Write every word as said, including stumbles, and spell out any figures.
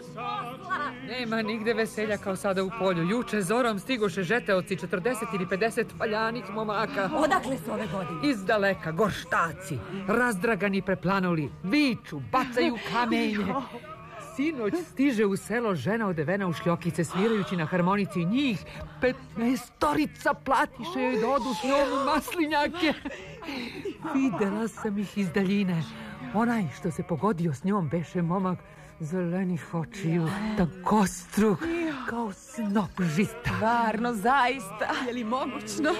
Nema nigde veselja kao sada u polju. Juče zorom stigoše žeteoci četrdeset ili pedeset valjanih momaka. Odakle su ove godine? Iz daleka, gorštaci, razdragani preplanuli, viču, bacaju kamenje. Sinoć stiže u selo žena odevena u šljokice, svirajući na harmonici. Njih petnaestorica platiše joj da odu s njom u maslinjake. Videla sam ih iz daljine. Onaj što se pogodio s njom beše momak zelenih očiju, tankostruk, kao snop žita. Stvarno, zaista. Je li mogućno?